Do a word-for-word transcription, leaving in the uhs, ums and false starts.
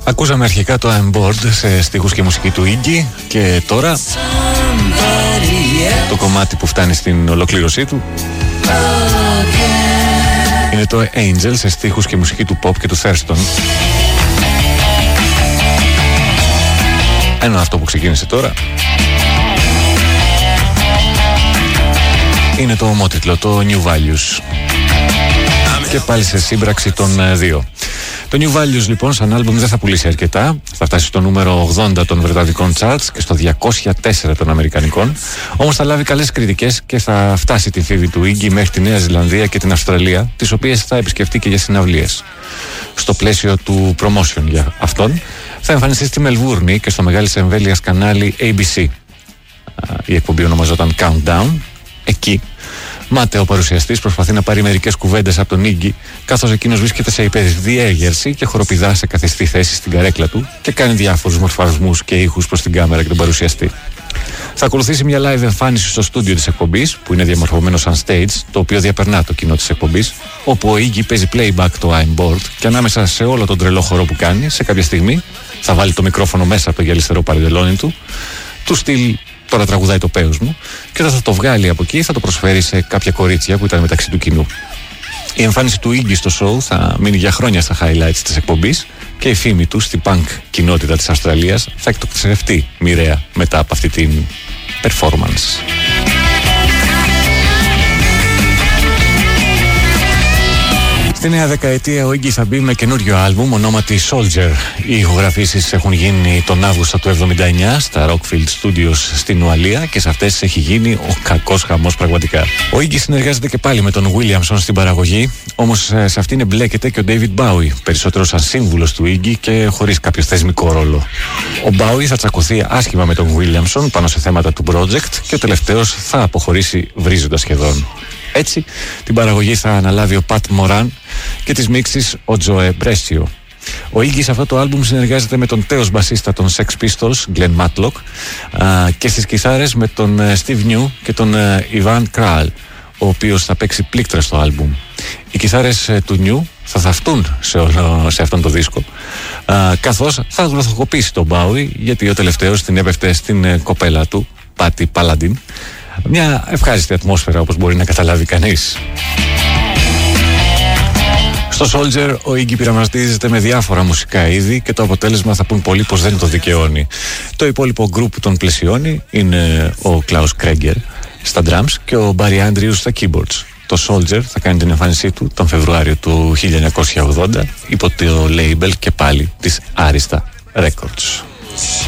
Ακούσαμε αρχικά το I'm Bored σε στίχους και μουσική του Iggy και τώρα το κομμάτι που φτάνει στην ολοκλήρωσή του είναι το Angel σε στίχους και μουσική του Pop και του Thurston. Ενώ αυτό που ξεκίνησε τώρα είναι το ομότιτλο, το New Values, και πάλι σε σύμπραξη των δύο. Το New Values λοιπόν σαν άλμπουμ δεν θα πουλήσει αρκετά. Θα φτάσει στο νούμερο ογδόντα των βρετανικών charts και στο διακόσια τέσσερα των αμερικανικών. Όμως θα λάβει καλές κριτικές και θα φτάσει τη φίβη του Iggy μέχρι τη Νέα Ζηλανδία και την Αυστραλία, τις οποίες θα επισκεφτεί και για συναυλίες. Στο πλαίσιο του promotion για αυτόν θα εμφανιστεί στη Μελβούρνη και στο μεγάλης εμβέλειας κανάλι έι μπι σι. Η εκπομπή ονομαζόταν Countdown. Εκεί μάται ο παρουσιαστής προσπαθεί να πάρει μερικές κουβέντες από τον Iggy, καθώς εκείνος βρίσκεται σε υπερδιέγερση και χοροπηδά σε καθιστή θέση στην καρέκλα του και κάνει διάφορους μορφασμούς και ήχους προς την κάμερα και τον παρουσιαστή. Θα ακολουθήσει μια live εμφάνιση στο στούντιο της εκπομπής, που είναι διαμορφωμένο σαν stage, το οποίο διαπερνά το κοινό της εκπομπής, όπου ο Iggy παίζει playback το I'm Bored και ανάμεσα σε όλο τον τρελό χορό που κάνει, σε κάποια στιγμή θα βάλει το μικρόφωνο μέσα από το γυαλιστερό παρεντελόνι του, του στυλ τώρα τραγουδάει το πέος μου, και θα το βγάλει από εκεί, θα το προσφέρει σε κάποια κορίτσια που ήταν μεταξύ του κοινού. Η εμφάνιση του Iggy στο show θα μείνει για χρόνια στα highlights της εκπομπής και η φήμη του στη punk κοινότητα της Αυστραλίας θα εκτοξευτεί μοιραία μετά από αυτή την performance. Στη νέα δεκαετία ο Iggy θα μπει με καινούριο άλμπουμ ονόματι Soldier. Οι ηχογραφήσεις έχουν γίνει τον Αύγουστο του εβδομήντα εννιά στα Rockfield Studios στην Ουαλία και σε αυτές έχει γίνει ο κακός χαμός πραγματικά. Ο Iggy συνεργάζεται και πάλι με τον Williamson στην παραγωγή, όμως σε αυτήν εμπλέκεται και ο David Bowie, περισσότερο σαν σύμβουλος του Iggy και χωρίς κάποιο θεσμικό ρόλο. Ο Bowie θα τσακωθεί άσχημα με τον Williamson πάνω σε θέματα του project και ο τελευταίος θα αποχωρήσει βρίζοντας σχεδόν. Έτσι, την παραγωγή θα αναλάβει ο Pat Moran και τις μίξεις ο Joe Brescio. Ο Iggy σε αυτό το άλμπουμ συνεργάζεται με τον τέος μπασίστα των Sex Pistols, Glenn Matlock, α, και στις κιθάρες με τον Steve New και τον Ivan Kral, ο οποίος θα παίξει πλήκτρα στο άλμπουμ. Οι κιθάρες του New θα θαυτούν σε, όλο, σε αυτόν το δίσκο, α, καθώς θα γροθοκοπήσει τον Bowie, γιατί ο τελευταίος την έπεφτε στην κοπέλα του, Patty Paladin. Μια ευχάριστη ατμόσφαιρα, όπως μπορεί να καταλάβει κανείς. Στο Soldier ο Iggy πειραματίζεται με διάφορα μουσικά είδη και το αποτέλεσμα θα πούν πολλοί πως δεν το δικαιώνει. Το υπόλοιπο γκρουπ που τον πλαισιώνει είναι ο Klaus Kreger στα drums και ο Barry Andrews στα keyboards. Το Soldier θα κάνει την εμφάνισή του τον Φεβρουάριο του χίλια εννιακόσια ογδόντα υπό το label και πάλι της Arista Records.